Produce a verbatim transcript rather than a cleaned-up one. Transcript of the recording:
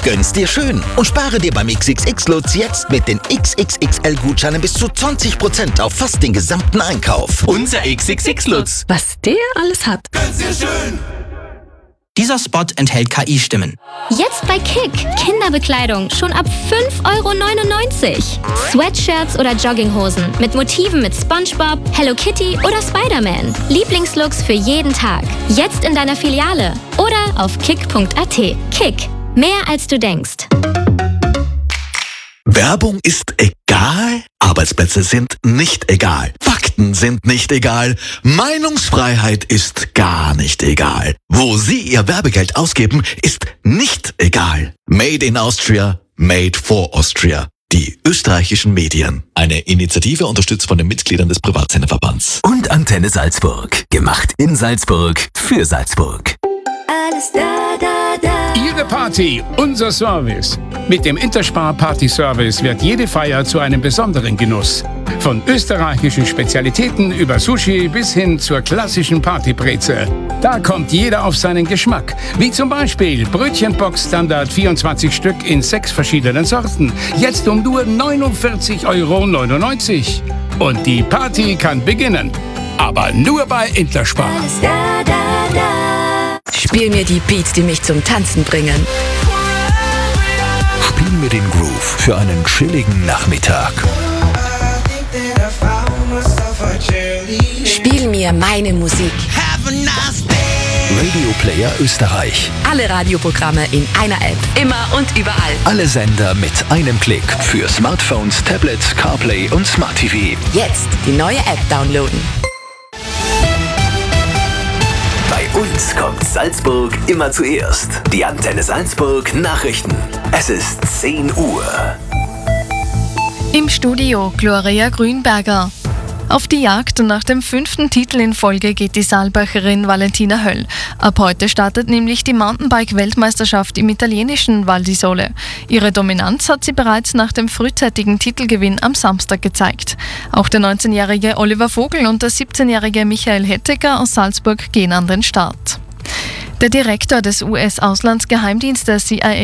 Gönn's dir schön und spare dir beim X X X-Lutz jetzt mit den X X X L-Gutscheinen bis zu zwanzig Prozent auf fast den gesamten Einkauf. Unser X X X-Lutz. Was der alles hat. Gönn's dir schön. Dieser Spot enthält K I-Stimmen. Jetzt bei Kick. Kinderbekleidung schon ab fünf Euro neunundneunzig. Sweatshirts oder Jogginghosen mit Motiven mit SpongeBob, Hello Kitty oder Spider-Man. Lieblingslooks für jeden Tag. Jetzt in deiner Filiale oder auf kick punkt a t. Kick. Mehr als du denkst. Werbung ist egal, Arbeitsplätze sind nicht egal, Fakten sind nicht egal, Meinungsfreiheit ist gar nicht egal. Wo Sie Ihr Werbegeld ausgeben, ist nicht egal. Made in Austria, made for Austria. Die österreichischen Medien. Eine Initiative unterstützt von den Mitgliedern des Privatsenderverbands. Und Antenne Salzburg. Gemacht in Salzburg für Salzburg. Alles da, da, da. Ihre Party, unser Service. Mit dem Interspar Party Service wird jede Feier zu einem besonderen Genuss. Von österreichischen Spezialitäten über Sushi bis hin zur klassischen Partybreze. Da kommt jeder auf seinen Geschmack. Wie zum Beispiel Brötchenbox Standard vierundzwanzig Stück in sechs verschiedenen Sorten. Jetzt um nur neunundvierzig Euro neunundneunzig. Und die Party kann beginnen. Aber nur bei Interspar. Alles da, da, da. Spiel mir die Beats, die mich zum Tanzen bringen. Spiel mir den Groove für einen chilligen Nachmittag. Spiel mir meine Musik. Radio Player Österreich. Alle Radioprogramme in einer App. Immer und überall. Alle Sender mit einem Klick. Für Smartphones, Tablets, CarPlay und Smart T V. Jetzt die neue App downloaden. Bei uns kommt Salzburg immer zuerst. Die Antenne Salzburg Nachrichten. Es ist zehn Uhr. Im Studio Gloria Grünberger. Auf die Jagd nach dem fünften Titel in Folge geht die Saalbacherin Valentina Höll. Ab heute startet nämlich die Mountainbike-Weltmeisterschaft im italienischen Val di Sole. Ihre Dominanz hat sie bereits nach dem frühzeitigen Titelgewinn am Samstag gezeigt. Auch der neunzehnjährige Oliver Vogel und der siebzehnjährige Michael Hettecker aus Salzburg gehen an den Start. Der Direktor des U S-Auslandsgeheimdienstes C I A